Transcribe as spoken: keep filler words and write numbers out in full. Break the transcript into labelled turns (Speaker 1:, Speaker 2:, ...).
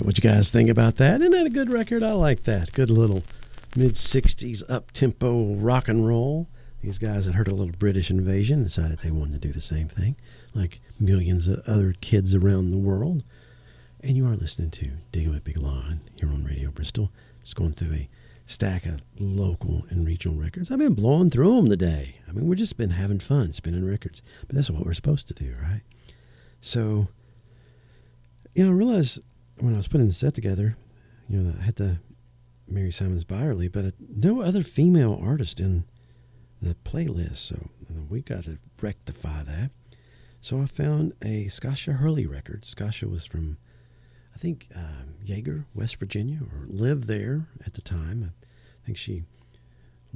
Speaker 1: what you guys think about that? Isn't that a good record? I like that. Good little mid-sixties up-tempo rock and roll. These guys had heard a little British invasion, decided they wanted to do the same thing, like millions of other kids around the world. And you are listening to Digging with Big Lon here on Radio Bristol. Just going through a stack of local and regional records. I've been blowing through them today. I mean, we've just been having fun spinning records. But that's what we're supposed to do, right? So, you know, I realized when I was putting the set together, you know, I had the Mary Simons Byerly, but no other female artist in the playlist. So we got to rectify that. So I found a Scotia Hurley record. Scotia was from, I think, um, Yeager, West Virginia, or lived there at the time. I think she